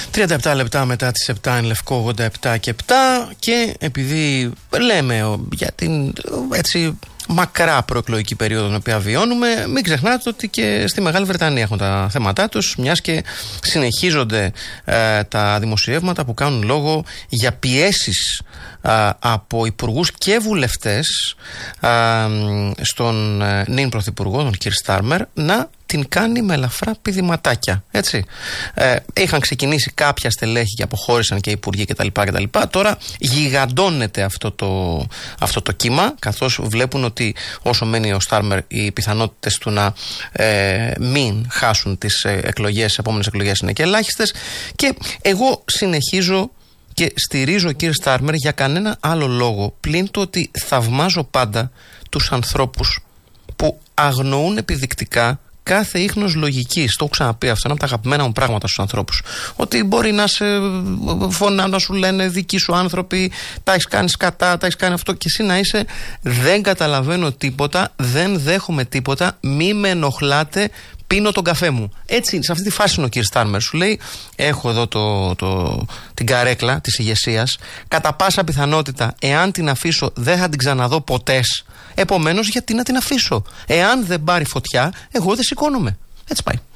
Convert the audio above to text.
37 λεπτά μετά τις 7 είναι Λευκό 87 και 7 και επειδή λέμε για την έτσι μακρά προεκλογική περίοδο την οποία βιώνουμε, μην ξεχνάτε ότι και στη Μεγάλη Βρετανία έχουν τα θέματά τους, μιας και συνεχίζονται τα δημοσιεύματα που κάνουν λόγο για πιέσεις από υπουργούς και βουλευτές στον νυν πρωθυπουργό, τον Κιρ Στάρμερ, να την κάνει με ελαφρά πηδηματάκια. Έτσι. Είχαν ξεκινήσει κάποια στελέχη και αποχώρησαν και υπουργοί κτλ. Τώρα γιγαντώνεται αυτό το κύμα, καθώς βλέπουν ότι όσο μένει ο Στάρμερ, οι πιθανότητες του να μην χάσουν τις επόμενες εκλογές είναι και ελάχιστες. Και εγώ συνεχίζω και στηρίζω κύριο Στάρμερ για κανένα άλλο λόγο πλην το ότι θαυμάζω πάντα τους ανθρώπους που αγνοούν επιδεικτικά κάθε ίχνος λογικής. Το έχω ξαναπεί αυτό, είναι από τα αγαπημένα μου πράγματα στους ανθρώπους. Ότι μπορεί να σε φωνάνε, να σου λένε δικοί σου άνθρωποι, τα έχεις κάνει σκατά, τα έχεις κάνει αυτό, και εσύ να είσαι δεν καταλαβαίνω τίποτα, δεν δέχομαι τίποτα, μη με ενοχλάτε, πίνω τον καφέ μου. Έτσι, σε αυτή τη φάση είναι ο κύριος Στάρμερ. Σου λέει: έχω εδώ την καρέκλα της ηγεσίας. Κατά πάσα πιθανότητα, εάν την αφήσω, δεν θα την ξαναδώ ποτέ. Επομένως, γιατί να την αφήσω? Εάν δεν πάρει φωτιά, εγώ δεν σηκώνομαι. Έτσι πάει.